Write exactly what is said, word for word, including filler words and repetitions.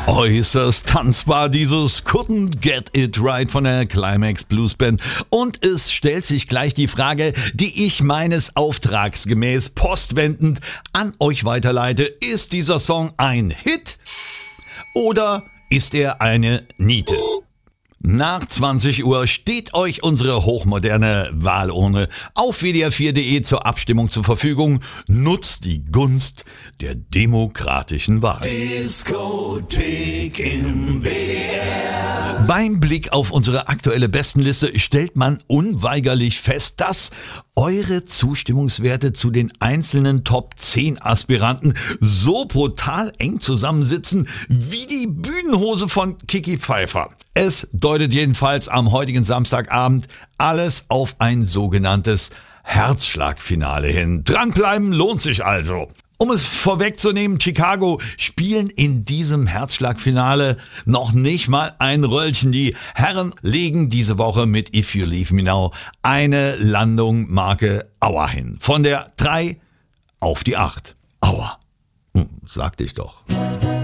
Äußerst tanzbar, dieses Couldn't Get It Right von der Climax Blues Band. Und es stellt sich gleich die Frage, die ich meines Auftrags gemäß postwendend an euch weiterleite. Ist dieser Song ein Hit oder ist er eine Niete? Nach zwanzig Uhr steht euch unsere hochmoderne Wahlurne auf w d r vier punkt d e zur Abstimmung zur Verfügung. Nutzt die Gunst der demokratischen Wahl. Diskothek im W D R. Beim Blick auf unsere aktuelle Bestenliste stellt man unweigerlich fest, dass eure Zustimmungswerte zu den einzelnen Top zehn Aspiranten so brutal eng zusammensitzen wie die Bühnenhose von Kiki Pfeiffer. Es deutet jedenfalls am heutigen Samstagabend alles auf ein sogenanntes Herzschlagfinale hin. Dranbleiben lohnt sich also. Um es vorwegzunehmen, Chicago spielen in diesem Herzschlagfinale noch nicht mal ein Röllchen. Die Herren legen diese Woche mit If You Leave Me Now eine Landung Marke Aua hin. Von der drei auf die acht. Aua, hm, sagte ich doch.